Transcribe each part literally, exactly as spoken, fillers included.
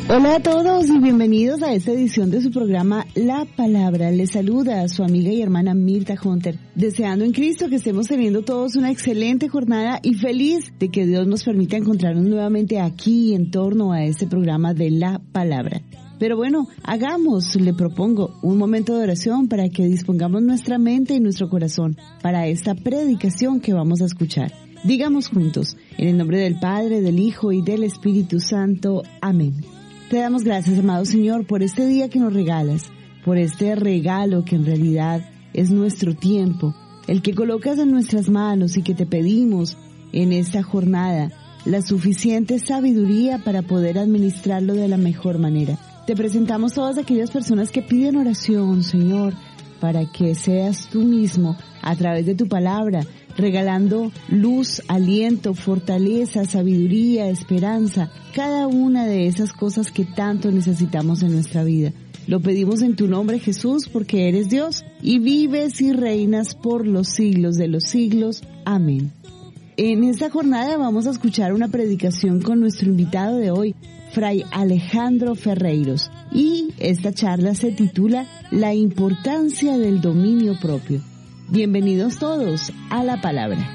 Hola a todos y bienvenidos a esta edición de su programa La Palabra. Les saluda a su amiga y hermana Mirta Hunter, deseando en Cristo que estemos teniendo todos una excelente jornada y feliz de que Dios nos permita encontrarnos nuevamente aquí en torno a este programa de La Palabra. Pero bueno, hagamos, le propongo, un momento de oración para que dispongamos nuestra mente y nuestro corazón para esta predicación que vamos a escuchar. Digamos juntos, en el nombre del Padre, del Hijo y del Espíritu Santo. Amén. Te damos gracias, amado Señor, por este día que nos regalas, por este regalo que en realidad es nuestro tiempo, el que colocas en nuestras manos y que te pedimos en esta jornada la suficiente sabiduría para poder administrarlo de la mejor manera. Te presentamos todas aquellas personas que piden oración, Señor, para que seas tú mismo, a través de tu palabra, regalando luz, aliento, fortaleza, sabiduría, esperanza, cada una de esas cosas que tanto necesitamos en nuestra vida. Lo pedimos en tu nombre, Jesús, porque eres Dios y vives y reinas por los siglos de los siglos. Amén. En esta jornada vamos a escuchar una predicación con nuestro invitado de hoy, Fray Alejandro Ferreiros, y esta charla se titula La importancia del dominio propio. Bienvenidos todos a La Palabra.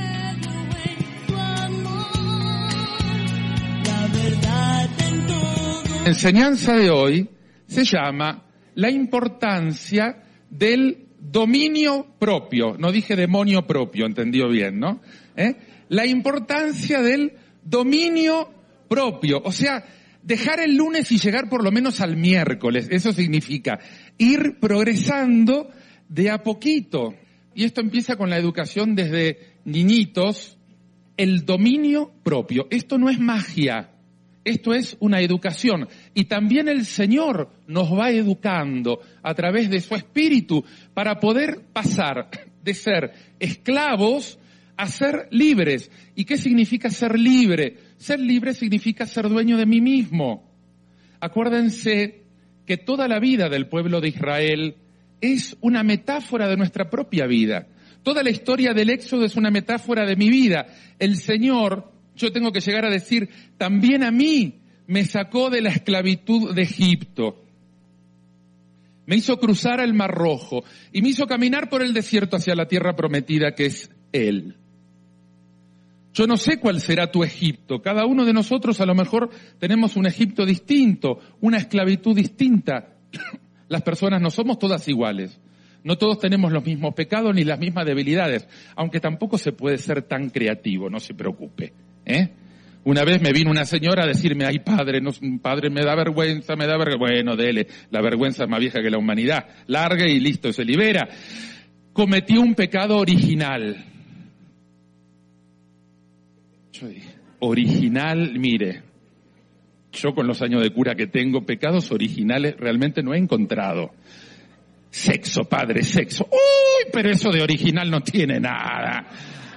La enseñanza de hoy se llama la importancia del dominio propio. No dije demonio propio, entendió bien, ¿no? ¿Eh? La importancia del dominio propio. O sea, dejar el lunes y llegar por lo menos al miércoles. Eso significa ir progresando de a poquito. Y esto empieza con la educación desde niñitos. El dominio propio. Esto no es magia. Esto es una educación. Y también el Señor nos va educando a través de su Espíritu para poder pasar de ser esclavos a ser libres. ¿Y qué significa ser libre? Ser libre significa ser dueño de mí mismo. Acuérdense que toda la vida del pueblo de Israel es una metáfora de nuestra propia vida. Toda la historia del Éxodo es una metáfora de mi vida. El Señor, yo tengo que llegar a decir, también a mí me sacó de la esclavitud de Egipto. Me hizo cruzar el Mar Rojo y me hizo caminar por el desierto hacia la tierra prometida que es Él. Yo no sé cuál será tu Egipto. Cada uno de nosotros a lo mejor tenemos un Egipto distinto, una esclavitud distinta. Las personas no somos todas iguales. No todos tenemos los mismos pecados ni las mismas debilidades, aunque tampoco se puede ser tan creativo, no se preocupe. ¿eh? Una vez me vino una señora a decirme, ay padre, no, padre me da vergüenza, me da vergüenza. Bueno, dele, la vergüenza es más vieja que la humanidad. Largue y listo, se libera. Cometí un pecado original. Yo dije, original, mire, yo con los años de cura que tengo, pecados originales realmente no he encontrado. Sexo, padre, sexo. Uy, pero eso de original no tiene nada.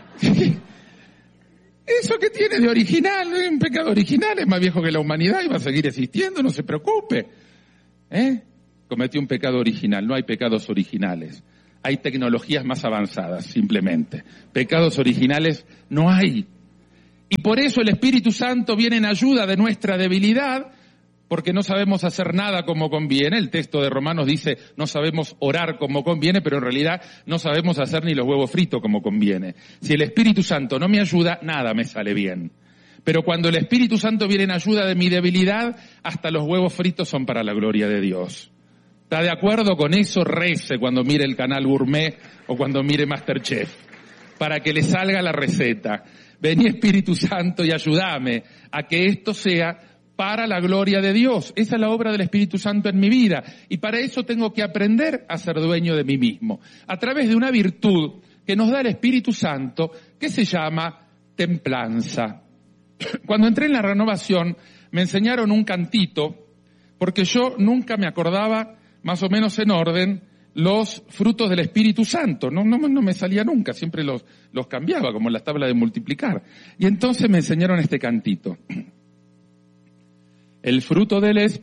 Eso que tiene de original, un pecado original, es más viejo que la humanidad y va a seguir existiendo, no se preocupe. ¿Eh? Cometí un pecado original, no hay pecados originales. Hay tecnologías más avanzadas, simplemente. Pecados originales no hay. Y por eso el Espíritu Santo viene en ayuda de nuestra debilidad, porque no sabemos hacer nada como conviene. El texto de Romanos dice, no sabemos orar como conviene, pero en realidad no sabemos hacer ni los huevos fritos como conviene. Si el Espíritu Santo no me ayuda, nada me sale bien. Pero cuando el Espíritu Santo viene en ayuda de mi debilidad, hasta los huevos fritos son para la gloria de Dios. ¿Está de acuerdo con eso? Rece cuando mire el canal Gourmet o cuando mire MasterChef, para que le salga la receta. Vení Espíritu Santo y ayúdame a que esto sea para la gloria de Dios. Esa es la obra del Espíritu Santo en mi vida. Y para eso tengo que aprender a ser dueño de mí mismo. A través de una virtud que nos da el Espíritu Santo que se llama templanza. Cuando entré en la renovación me enseñaron un cantito porque yo nunca me acordaba más o menos en orden los frutos del Espíritu Santo. No, no, no me salía nunca, siempre los, los cambiaba, como en la tabla de multiplicar. Y entonces me enseñaron este cantito. El fruto del Espíritu